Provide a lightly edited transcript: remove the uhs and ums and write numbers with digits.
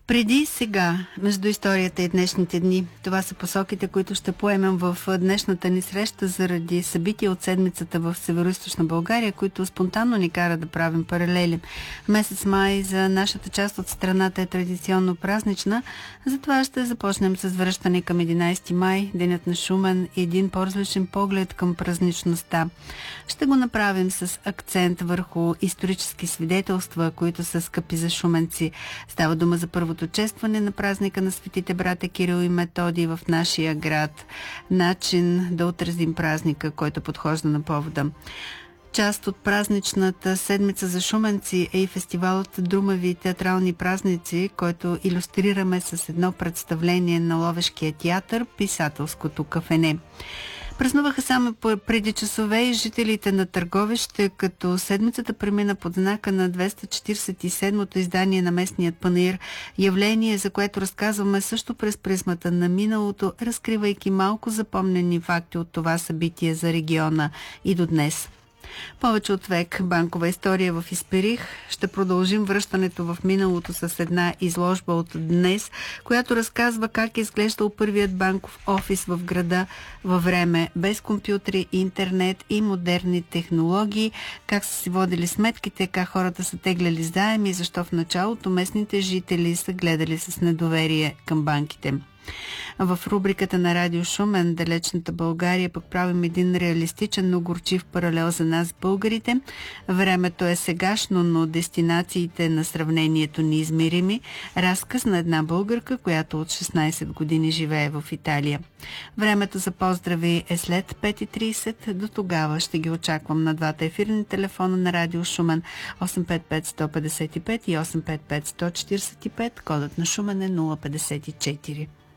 Преди и сега, между историята и днешните дни, това са посоките, които ще поемем в днешната ни среща заради събития от седмицата в Североизточна България, които спонтанно ни кара да правим паралели. Месец май за нашата част от страната е традиционно празнична, затова ще започнем с връщане към 11 май, денят на Шумен и един по-различен поглед към празничността. Ще го направим с акцент върху исторически свидетелства, които са скъпи за шуменци. Става дума за първото честване на празника на светите брата Кирил и Методий в нашия град. Начин да отразим празника, който подхожда на повода. Част от празничната седмица за шуменци е и фестивалът Друмави театрални празници, който илюстрираме с едно представление на Ловешкия театър «Писателското кафене». Празнуваха само преди часове и жителите на Търговище, като седмицата премина под знака на 247-то издание на местният панаир, явление, за което разказваме също през призмата на миналото, разкривайки малко запомнени факти от това събитие за региона и до днес. Повече от век банкова история в Исперих. Ще продължим връщането в миналото с една изложба от днес, която разказва как е изглеждал първият банков офис в града във време без компютри, интернет и модерни технологии, как са си водили сметките, как хората са тегляли заеми и защо в началото местните жители са гледали с недоверие към банките. В рубриката на Радио Шумен «Далечната България» пък правим един реалистичен, но горчив паралел за нас, българите. Времето е сегашно, но дестинациите на сравнението неизмерими. Разказ на една българка, която от 16 години живее в Италия. Времето за поздрави е след 5:30. До тогава ще ги очаквам на двата ефирни телефона на Радио Шумен 855-155 и 855-145. Кодът на Шумен е 054.